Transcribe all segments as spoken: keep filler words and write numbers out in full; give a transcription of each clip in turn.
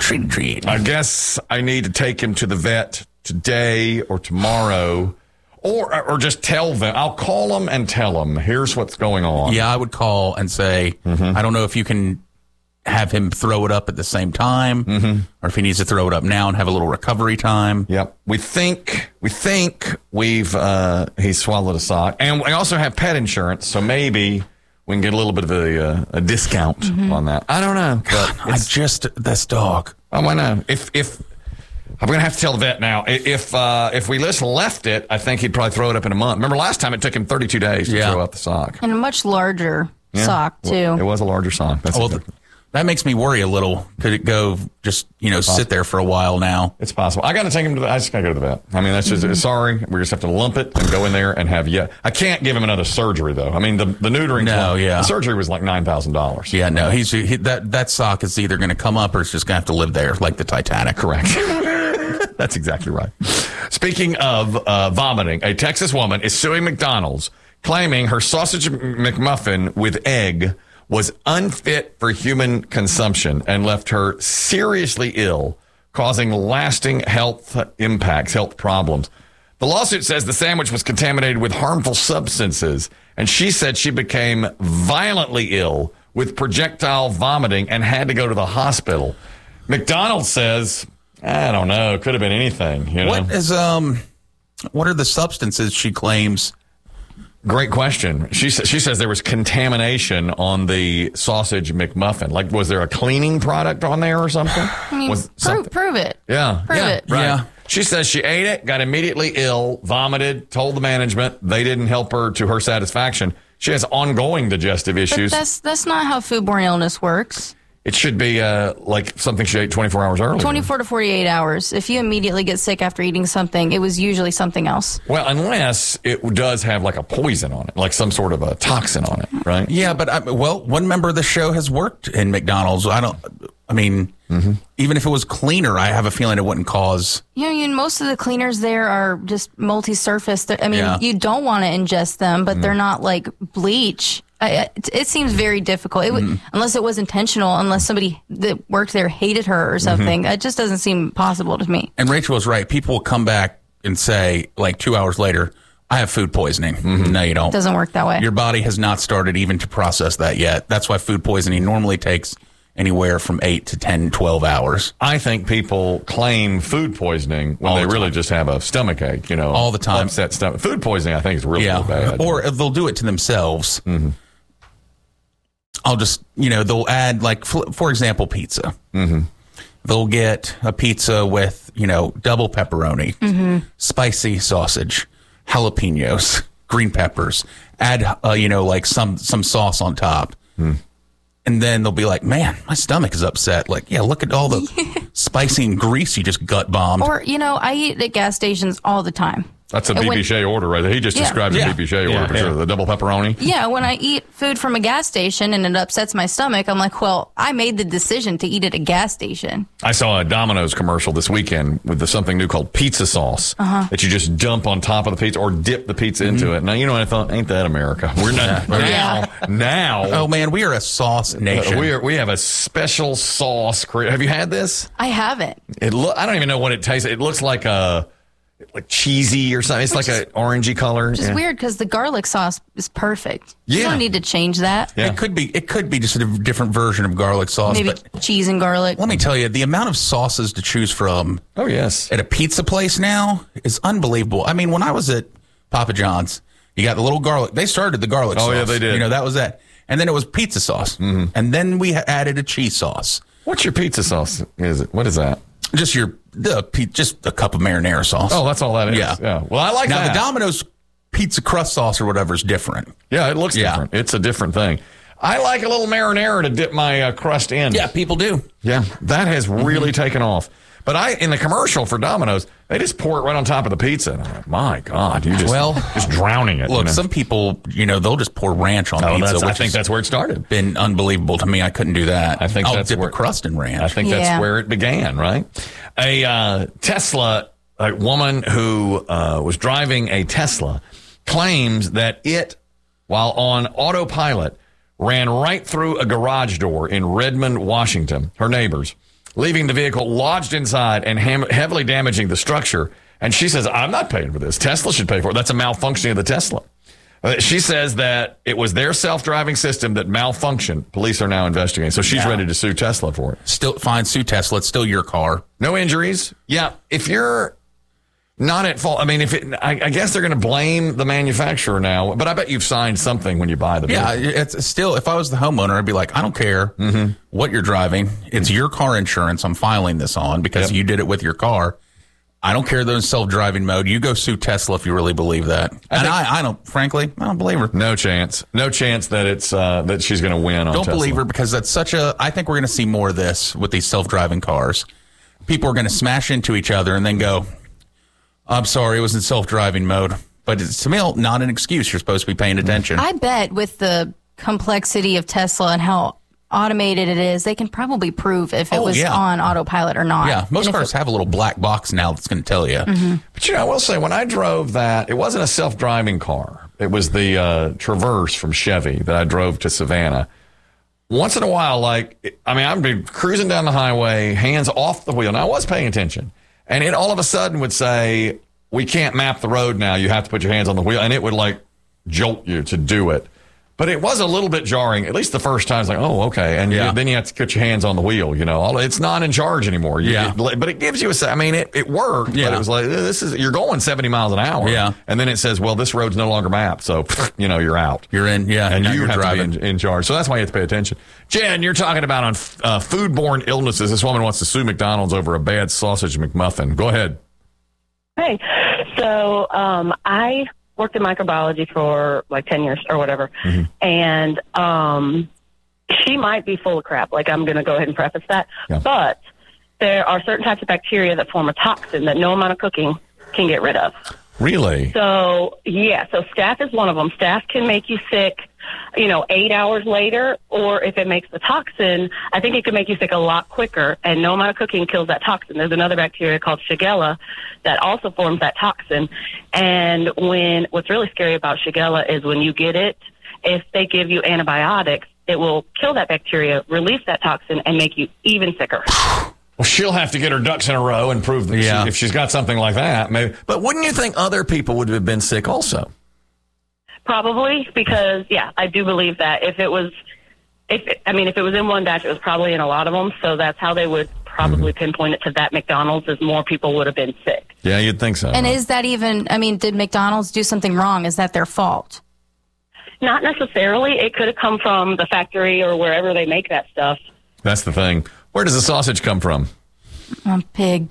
treat, treat. I guess I need to take him to the vet today or tomorrow, or or just tell them. I'll call them and tell them, here's what's going on. Yeah, I would call and say, mm-hmm. I don't know if you can have him throw it up at the same time, mm-hmm. or if he needs to throw it up now and have a little recovery time. Yep. We think we think we've uh, he swallowed a sock, and we also have pet insurance, so maybe we can get a little bit of a, uh, a discount mm-hmm. on that. I don't know. God, I just this dog. Oh, I know. If if I'm going to have to tell the vet now. If uh, if we just left it, I think he'd probably throw it up in a month. Remember last time it took him thirty-two days to yeah. throw out the sock. And a much larger yeah. sock, too. Well, it was a larger sock. That's well, th- that makes me worry a little. Could it go just, you know, sit there for a while now? It's possible. I got to take him to the, I just got to go to the vet. I mean, that's just, mm-hmm. sorry. We just have to lump it and go in there and have, yeah. I can't give him another surgery, though. I mean, the, the neutering. No, like, yeah. The surgery was like nine thousand dollars. Yeah, no. He's he, that, that sock is either going to come up or it's just going to have to live there like the Titanic. Correct. That's exactly right. Speaking of uh, vomiting, a Texas woman is suing McDonald's, claiming her sausage McMuffin with egg was unfit for human consumption and left her seriously ill, causing lasting health impacts, health problems. The lawsuit says the sandwich was contaminated with harmful substances, and she said she became violently ill with projectile vomiting and had to go to the hospital. McDonald's says, I don't know, it could have been anything. You know? What is um, what are the substances she claims? Great question. She sa- she says there was contamination on the sausage McMuffin. Like, was there a cleaning product on there or something? I mean, was prove, prove it. Yeah. Prove yeah, it. Right. Yeah. She says she ate it, got immediately ill, vomited, told the management they didn't help her to her satisfaction. She has ongoing digestive issues. But that's that's not how foodborne illness works. It should be uh, like something she ate twenty-four hours earlier. twenty-four to forty-eight hours. If you immediately get sick after eating something, it was usually something else. Well, unless it does have like a poison on it, like some sort of a toxin on it, right? Yeah, but, I, well, one member of the show has worked in McDonald's. I don't, I mean, mm-hmm. even if it was cleaner, I have a feeling it wouldn't cause. You know, I mean, most of the cleaners there are just multi-surface. They're, I mean, Yeah. you don't want to ingest them, but mm. they're not like bleach. I, it, it seems very difficult. It would, mm. unless it was intentional, unless somebody that worked there hated her or something. Mm-hmm. It just doesn't seem possible to me. And Rachel was right. People will come back and say, like two hours later, I have food poisoning. Mm-hmm. No, you don't. It doesn't work that way. Your body has not started even to process that yet. That's why food poisoning normally takes anywhere from eight to ten, twelve hours. I think people claim food poisoning when All they the really time. just have a stomach ache, you know. All the time. Upset stomach. Food poisoning, I think, is really, yeah. really bad. Or they'll do it to themselves. Mm-hmm. I'll just, you know, they'll add, like, for example, pizza. Mm-hmm. They'll get a pizza with, you know, double pepperoni, mm-hmm. spicy sausage, jalapenos, green peppers, add, uh, you know, like some, some sauce on top. Mm. And then they'll be like, man, my stomach is upset. Like, yeah, look at all the spicy and grease you just gut bombed. Or, you know, I eat at gas stations all the time. That's a B B Shea order right there. He just yeah. described yeah. a B B Shea order yeah, for yeah. sure. The double pepperoni. Yeah, when I eat food from a gas station and it upsets my stomach, I'm like, well, I made the decision to eat at a gas station. I saw a Domino's commercial this weekend with the, something new called pizza sauce uh-huh. that you just dump on top of the pizza or dip the pizza mm-hmm. into it. Now, you know what I thought? Ain't that America? We're not. Yeah. Now, now. Oh, man, we are a sauce nation. Uh, we, are, we have a special sauce. Cre- have you had this? I haven't. It lo- I don't even know what it tastes. It looks like a... like cheesy or something. It's which like an orangey color. Which is yeah. weird because the garlic sauce is perfect. Yeah. You don't need to change that. Yeah. It could be it could be just a different version of garlic sauce. Maybe but cheese and garlic. let me tell you, the amount of sauces to choose from Oh, yes. at a pizza place now is unbelievable. I mean, when I was at Papa John's, you got the little garlic. They started the garlic Oh, sauce. yeah, they did. You know, that was that. And then it was pizza sauce. Mm-hmm. And then we added a cheese sauce. What's your pizza sauce? Is it? What is that? Just your the just a cup of marinara sauce. Oh, that's all that is. Yeah. yeah. Well, I like now, that. the Domino's pizza crust sauce or whatever is different. Yeah, it looks Yeah. different. It's a different thing. I like a little marinara to dip my uh, crust in. Yeah, people do. Yeah, that has really Mm-hmm. taken off. But I, in the commercial for Domino's, they just pour it right on top of the pizza. And I'm like, my God, you just Well, just drowning it. Look, you know? some people, you know, they'll just pour ranch on Oh, pizza. that's, I which think has that's where it started. been unbelievable to me. I couldn't do that. I think I'll that's dip where a crust in ranch. I think Yeah. that's where it began, right? A uh, Tesla, a woman who uh, was driving a Tesla, claims that it, while on autopilot, ran right through a garage door in Redmond, Washington, her neighbors. leaving the vehicle lodged inside and ham- heavily damaging the structure. And she says, I'm not paying for this. Tesla should pay for it. That's a malfunctioning of the Tesla. Uh, she says that it was their self-driving system that malfunctioned. Police are now investigating. So she's Yeah. ready to sue Tesla for it. Still, fine, sue Tesla. It's still your car. No injuries. Yeah. If you're not at fault, I mean, if it, I, I guess they're going to blame the manufacturer now, but I bet you've signed something when you buy the vehicle. Yeah, it's still, if I was the homeowner, I'd be like, I don't care mm-hmm. what you're driving. It's your car insurance I'm filing this on because Yep. you did it with your car. I don't care they're in self-driving mode. You go sue Tesla if you really believe that. I and think- I, I don't, frankly, I don't believe her. No chance. No chance that it's uh, that she's going to win on Don't Tesla. believe her because that's such a, I think we're going to see more of this with these self-driving cars. People are going to smash into each other and then go, I'm sorry, it was in self-driving mode. But it's, to me, not an excuse. You're supposed to be paying attention. I bet with the complexity of Tesla and how automated it is, they can probably prove if it Oh, was yeah. on autopilot or not. yeah, most And if cars it- have a little black box now that's going to tell you. Mm-hmm. But you know, I will say, when I drove that, it wasn't a self-driving car. It was the uh, Traverse from Chevy that I drove to Savannah. Once in a while, like, I mean, I'd be cruising down the highway, hands off the wheel. And I was paying attention. And it all of a sudden would say, we can't map the road now. You have to put your hands on the wheel. And it would, like, jolt you to do it. But it was a little bit jarring, at least the first time. It's like, oh, okay. And Yeah. you, then you have to put your hands on the wheel, you know. It's not in charge anymore. You- Yeah. it- but it gives you a, se- I mean, it, it worked. Yeah. But it was like, this is, you're going seventy miles an hour. Yeah. And then it says, well, this road's no longer mapped. So, you know, you're out. You're in, yeah, And now you you're have driving. to be in, in charge. So that's why you have to pay attention. Jen, you're talking about on uh, foodborne illnesses. This woman wants to sue McDonald's over a bad sausage McMuffin. Go ahead. Hey, so um, I worked in microbiology for like ten years or whatever, Mm-hmm. and um, she might be full of crap. Like, I'm going to go ahead and preface that. Yeah. But there are certain types of bacteria that form a toxin that no amount of cooking can get rid of. Really? So, yeah, so staph is one of them. Staph can make you sick, you know, eight hours later, or if it makes the toxin, I think it can make you sick a lot quicker, and no amount of cooking kills that toxin. There's another bacteria called Shigella that also forms that toxin. And when, what's really scary about Shigella is when you get it, if they give you antibiotics, it will kill that bacteria, release that toxin, and make you even sicker. Well, she'll have to get her ducks in a row and prove that Yeah. she, if she's got something like that. Maybe. But wouldn't you think other people would have been sick also? Probably, because, yeah, I do believe that if it was, if it, I mean, if it was in one batch, it was probably in a lot of them. So that's how they would probably pinpoint it to that McDonald's, is more people would have been sick. Yeah, you'd think so. And is that even, I mean, did McDonald's do something wrong? Is that their fault? Not necessarily. It could have come from the factory or wherever they make that stuff. That's the thing. Where does the sausage come from? Um, pig.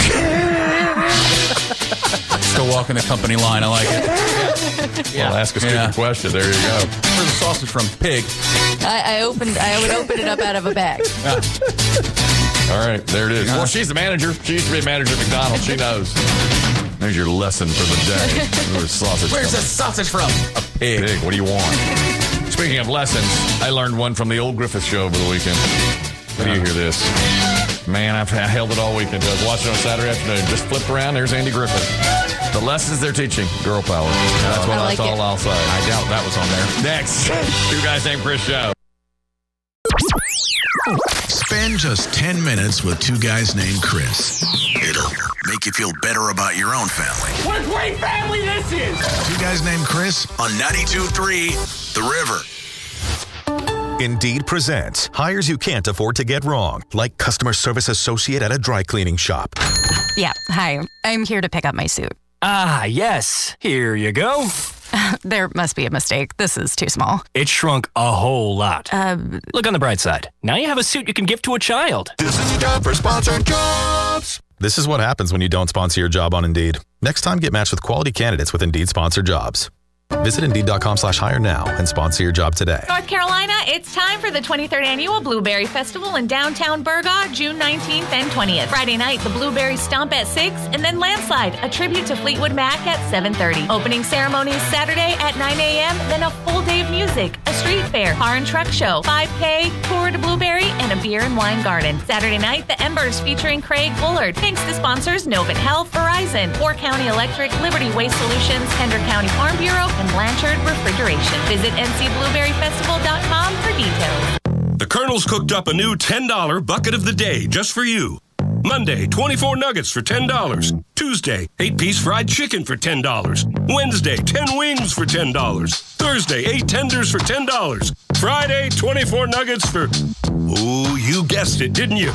Still walking the company line. I like it. Well, ask a stupid Yeah. question. There you go. Where's the sausage from? Pig. I, I opened, I would open it up out of a bag. All right, there it is. Well, she's the manager. She used to be a manager at McDonald's. She knows. There's your lesson for the day. Where's sausage Where's the from? sausage from? A pig. Pig, what do you want? Speaking of lessons, I learned one from the old Griffith show over the weekend. How do you hear this? Man, I've I held it all weekend. I was watching it on Saturday afternoon. Just flipped around. There's Andy Griffith. The lessons they're teaching, girl power. That's what I that's like all it. I'll say. I doubt that was on there. Next, Two Guys Named Chris show. Spend just ten minutes with two guys named Chris. It'll make you feel better about your own family. What a great family this is! Two guys named Chris on ninety-two point three The River. Indeed presents hires you can't afford to get wrong, like customer service associate at a dry cleaning shop. Yeah, hi. I'm here to pick up my suit. Ah, yes. Here you go. There must be a mistake. This is too small. It shrunk a whole lot. Uh, Look on the bright side. Now you have a suit you can give to a child. This is time for sponsored jobs. This is what happens when you don't sponsor your job on Indeed. Next time, get matched with quality candidates with Indeed sponsored jobs. Visit Indeed.com slash hire now and sponsor your job today. North Carolina, it's time for the twenty-third Annual Blueberry Festival in downtown Burgaw, June nineteenth and twentieth. Friday night, the Blueberry Stomp at six, and then Landslide, a tribute to Fleetwood Mac at seven thirty. Opening ceremonies Saturday at nine a.m., then a full day of music, a street fair, car and truck show, five K, tour to Blueberry, and a beer and wine garden. Saturday night, the Embers featuring Craig Bullard. Thanks to sponsors Novant Health, Verizon, Moore County Electric, Liberty Waste Solutions, Pender County Farm Bureau, and Blanchard Refrigeration. Visit N C blueberry festival dot com for details. The Colonel's cooked up a new ten dollar bucket of the day just for you. Monday, twenty-four nuggets for ten dollars. Tuesday, eight-piece fried chicken for ten dollars. Wednesday, ten wings for ten dollars. Thursday, eight tenders for ten dollars. Friday, twenty-four nuggets for... Oh, you guessed it, didn't you?